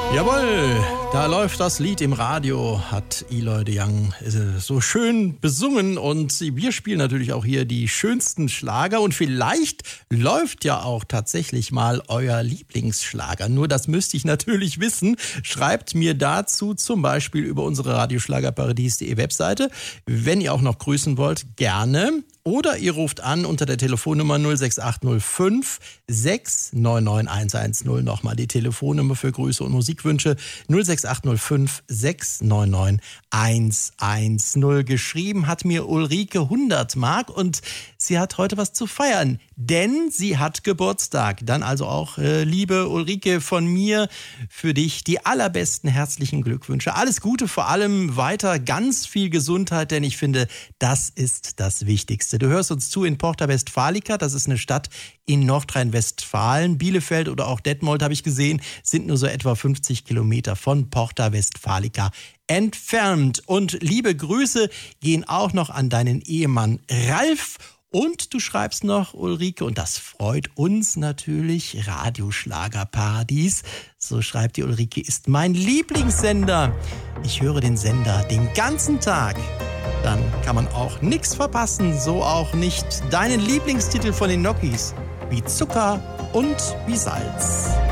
Jawohl, da läuft das Lied im Radio, hat Eloy de Young so schön besungen und wir spielen natürlich auch hier die schönsten Schlager und vielleicht läuft ja auch tatsächlich mal euer Lieblingsschlager. Nur das müsste ich natürlich wissen. Schreibt mir dazu zum Beispiel über unsere Radioschlagerparadies.de Webseite. Wenn ihr auch noch grüßen wollt, gerne. Oder ihr ruft an unter der Telefonnummer 06805 699 110. Nochmal die Telefonnummer für Grüße und Musikwünsche 06805 699 110. Geschrieben hat mir Ulrike 100 Mark und sie hat heute was zu feiern, denn sie hat Geburtstag. Dann also auch, liebe Ulrike, von mir für dich die allerbesten herzlichen Glückwünsche. Alles Gute, vor allem weiter ganz viel Gesundheit, denn ich finde, das ist das Wichtigste. Du hörst uns zu in Porta Westfalica, das ist eine Stadt in Nordrhein-Westfalen. Bielefeld oder auch Detmold, habe ich gesehen, sind nur so etwa 50 Kilometer von Porta Westfalica entfernt. Und liebe Grüße gehen auch noch an deinen Ehemann Ralf. Und du schreibst noch, Ulrike, und das freut uns natürlich, Radioschlagerparadies. So schreibt die Ulrike, ist mein Lieblingssender. Ich höre den Sender den ganzen Tag. Dann kann man auch nichts verpassen, so auch nicht deinen Lieblingstitel von den Nokis, wie Zucker und wie Salz.